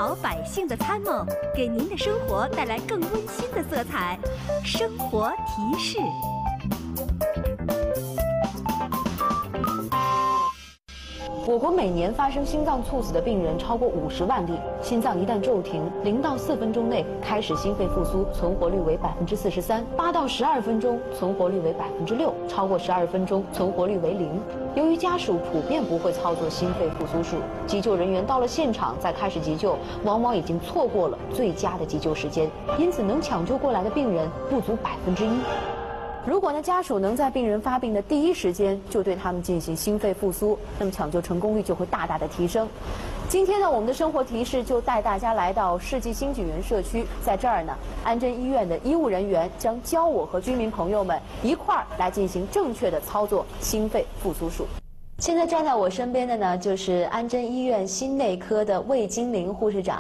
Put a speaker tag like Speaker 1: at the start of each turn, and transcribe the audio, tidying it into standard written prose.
Speaker 1: 好百姓的参谋，给您的生活带来更温馨的色彩。生活提示。
Speaker 2: 我国每年发生心脏猝死的病人超过50万例，心脏一旦骤停，0到4分钟内开始心肺复苏，存活率为43%；8到12分钟存活率为6%；超过12分钟存活率为0%。由于家属普遍不会操作心肺复苏术，急救人员到了现场再开始急救，往往已经错过了最佳的急救时间，因此能抢救过来的病人不足1%。如果呢，家属能在病人发病的第一时间就对他们进行心肺复苏，那么抢救成功率就会大大的提升。今天呢，我们的生活提示就带大家来到世纪新景园社区，在这儿呢，安贞医院的医务人员将教我和居民朋友们一块儿来进行正确的操作心肺复苏术。现在站在我身边的呢，就是安贞医院心内科的魏金玲护士长。